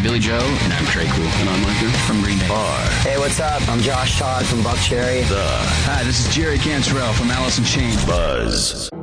Billy Joe. And I'm Trey Cool. And I'm Arthur from Green Day. Hey, what's up? I'm Josh Todd from Buckcherry. Hi, this is Jerry Cantrell from Alice in Chains. Buzz.